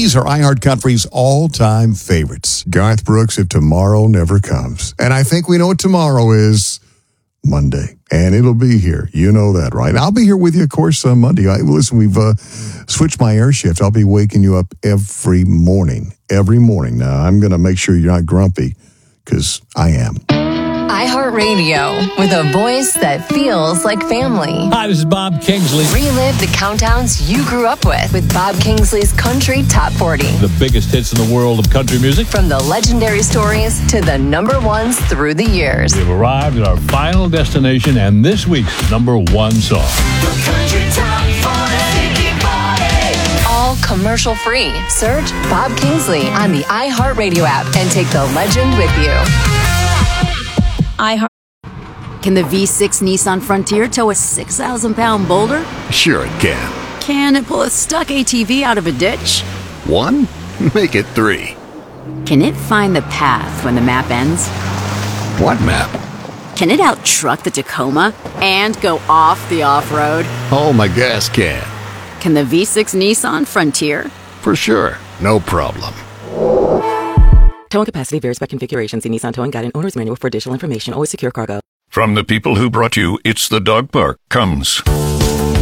These are iHeartCountry's all-time favorites. Garth Brooks, If Tomorrow Never Comes. And I think we know what tomorrow is. Monday. And it'll be here. You know that, right? I'll be here with you, of course, on Monday. Listen, we've switched my air shift. I'll be waking you up every morning. Every morning. Now, I'm going to make sure you're not grumpy, because I am. iHeartRadio, with a voice that feels like family. Hi, this is Bob Kingsley. Relive the countdowns you grew up with Bob Kingsley's Country Top 40. The biggest hits in the world of country music. From the legendary stories to the number ones through the years. We've arrived at our final destination and this week's number one song. The Country Top 40. All commercial free. Search Bob Kingsley on the iHeartRadio app and take the legend with you. Can the V6 Nissan Frontier tow a 6,000-pound boulder? Sure it can. Can it pull a stuck ATV out of a ditch? 1? Make it 3. Can it find the path when the map ends? What map? Can it out-truck the Tacoma and go off the off-road? Oh, my gas can. Can the V6 Nissan Frontier? For sure. No problem. Towing capacity varies by configuration. See Nissan Towing Guide and Owner's Manual for additional information. Always secure cargo. From the people who brought you It's the Dog Park comes